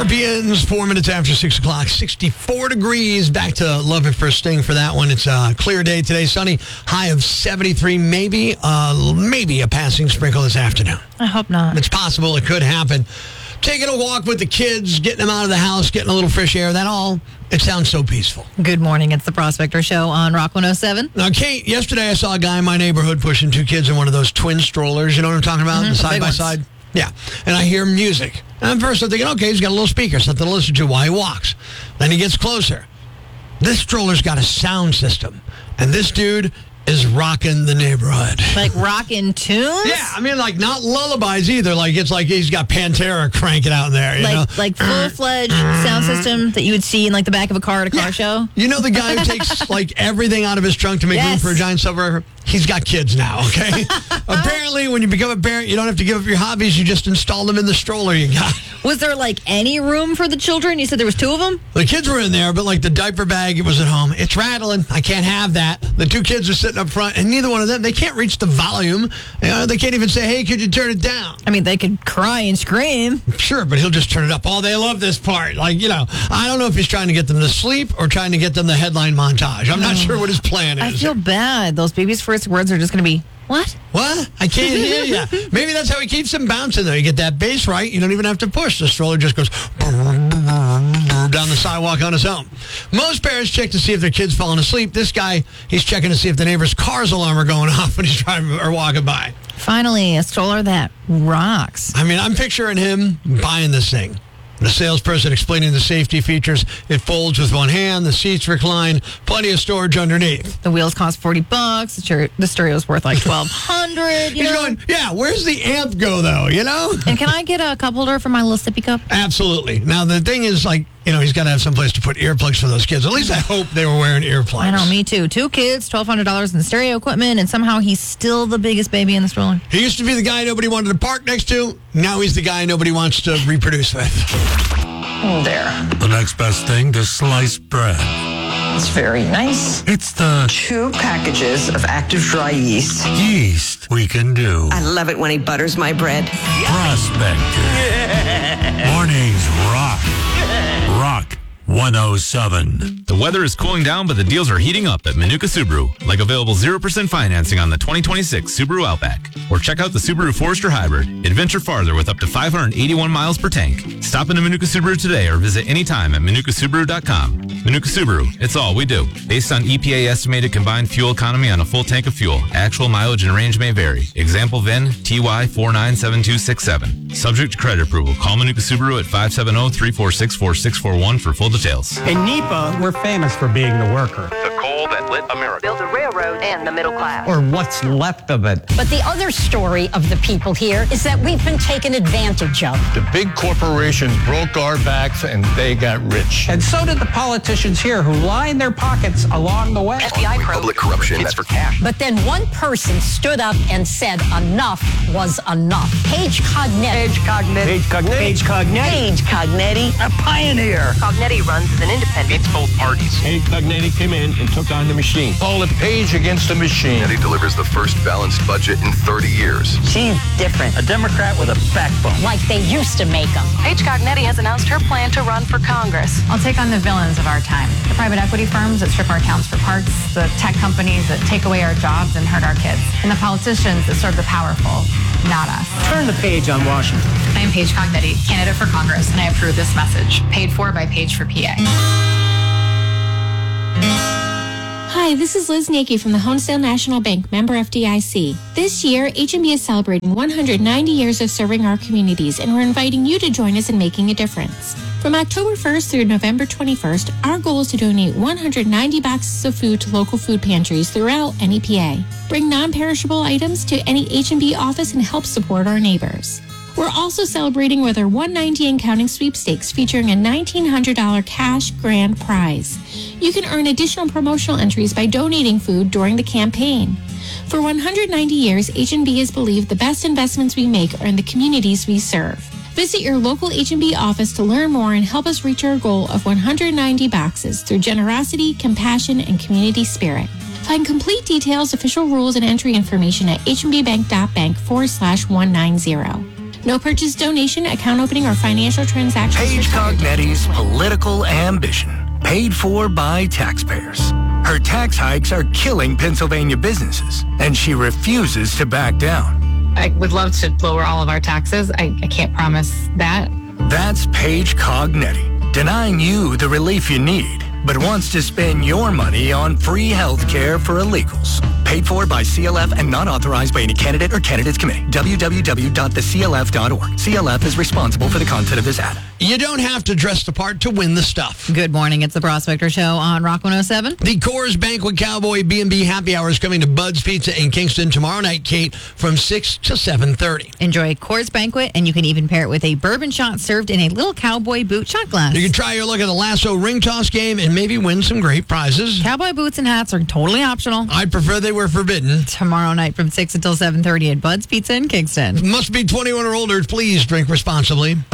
Scorpions, 4 minutes after 6 o'clock, 64 degrees. Back to Love It First Sting for that one. It's a clear day today, sunny, high of 73, maybe a passing sprinkle this afternoon. I hope not. It's possible. It could happen. Taking a walk with the kids, getting them out of the house, getting a little fresh air, that all, it sounds so peaceful. Good morning. It's the Prospector Show on Rock 107. Now, Kate, yesterday I saw a guy in my neighborhood pushing 2 kids in one of those twin strollers. You know what I'm talking about? The side by side. Yeah. And I hear music. And at first I'm thinking, okay, he's got a little speaker, something to listen to while he walks. Then he gets closer. This stroller's got a sound system. And this dude is rocking the neighborhood. Like rocking tunes? Yeah, I mean, like not lullabies either. Like it's like he's got Pantera cranking out there. You know? Like full-fledged sound system that you would see in like the back of a car at a car show? You know the guy who takes like everything out of his trunk to make room for a giant subwoofer? He's got kids now, okay? Apparently, when you become a parent, you don't have to give up your hobbies. You just install them in the stroller you got. Was there like any room for the children? You said there was 2 of them? The kids were in there, but like the diaper bag, it was at home. It's rattling. I can't have that. The 2 kids are sitting up front, and neither one of them, they can't reach the volume. They can't even say, hey, could you turn it down? I mean, they could cry and scream. Sure, but he'll just turn it up. Oh, they love this part. Like, you know, I don't know if he's trying to get them to sleep or trying to get them the headline montage. I'm not sure what his plan is. I feel bad. Those babies' first words are just going to be, what? What? I can't hear you. Maybe that's how he keeps them bouncing, though. You get that bass right, you don't even have to push. The stroller just goes down the sidewalk on his own. Most parents check to see if their kid's falling asleep. This guy, he's checking to see if the neighbor's car's alarm are going off when he's driving or walking by. Finally, a stroller that rocks. I mean, I'm picturing him buying this thing. The salesperson explaining the safety features. It folds with one hand. The seats recline. Plenty of storage underneath. The wheels cost $40. The stereo's worth like $1,200. He's going, yeah, where's the amp go, though, you know? And can I get a cup holder for my little sippy cup? Absolutely. Now, the thing is, like, you know, he's got to have some place to put earplugs for those kids. At least I hope they were wearing earplugs. I know, me too. 2 kids, $1,200 in stereo equipment, and somehow he's still the biggest baby in the stroller. He used to be the guy nobody wanted to park next to. Now he's the guy nobody wants to reproduce with. There. The next best thing to sliced bread. It's very nice. It's the 2 packages of active dry yeast. yeast we can do. I love it when he butters my bread. Prospector. Mornings rock. Rock 107. The weather is cooling down, but the deals are heating up at Manuka Subaru. Like available 0% financing on the 2026 Subaru Outback. Or check out the Subaru Forester Hybrid. Adventure farther with up to 581 miles per tank. Stop into Manuka Subaru today or visit anytime at ManukaSubaru.com. Manuka Subaru, it's all we do. Based on EPA estimated combined fuel economy on a full tank of fuel. Actual mileage and range may vary. Example VIN TY497267. Subject to credit approval. Call Manuka Subaru at 570-346-4641 for full details. In NEPA, we're famous for being the worker. The coal that lit America. Built a railroad and the middle class. Or what's left of it. But the other story of the people here is that we've been taken advantage of. The big corporations broke our backs and they got rich. And so did the politicians here who lined their pockets along the way. FBI probe. Public corruption, that's for cash. But then one person stood up and said enough was enough. Paige Cognetti. Paige Cognetti. A pioneer. Cognetti runs as an independent. It's both parties. Paige Cognetti came in and took on the machine. Call it Paige against the machine. Cognetti delivers the first balanced budget in 30 years. She's different. A Democrat with a backbone. Like they used to make them. Paige Cognetti has announced her plan to run for Congress. I'll take on the villains of our time. The private equity firms that strip our towns for parts, the tech companies that take away our jobs and hurt our kids, and the politicians that serve the powerful, not us. Turn the page on Washington. I am Paige Cognetti, candidate for Congress, and I approve this message. Paid for by Paige for PA. Hi, this is Liz Nakey from the Honesdale National Bank, member FDIC. This year, HMB is celebrating 190 years of serving our communities, and we're inviting you to join us in making a difference. From October 1st through November 21st, our goal is to donate 190 boxes of food to local food pantries throughout NEPA. Bring non-perishable items to any HMB office and help support our neighbors. We're also celebrating with our 190 and Counting sweepstakes featuring a $1,900 cash grand prize. You can earn additional promotional entries by donating food during the campaign. For 190 years, HMB has believed the best investments we make are in the communities we serve. Visit your local HMB office to learn more and help us reach our goal of 190 boxes through generosity, compassion, and community spirit. Find complete details, official rules, and entry information at hmbbank.bank/190. No purchase, donation, account opening, or financial transactions. Paige Cognetti's political ambition, paid for by taxpayers. Her tax hikes are killing Pennsylvania businesses, and she refuses to back down. I would love to lower all of our taxes. I can't promise that. That's Paige Cognetti, denying you the relief you need, but wants to spend your money on free health care for illegals. Paid for by CLF and not authorized by any candidate or candidates committee. www.theclf.org. CLF is responsible for the content of this ad. You don't have to dress the part to win the stuff. Good morning. It's the Prospector Show on Rock 107. The Coors Banquet Cowboy B&B Happy Hour is coming to Bud's Pizza in Kingston tomorrow night, Kate, from 6 to 7:30. Enjoy Coors Banquet, and you can even pair it with a bourbon shot served in a little cowboy boot shot glass. You can try your look at the Lasso ring toss game and maybe win some great prizes. Cowboy boots and hats are totally optional. I'd prefer they were forbidden. Tomorrow night from 6 until 7:30 at Bud's Pizza in Kingston. Must be 21 or older. Please drink responsibly.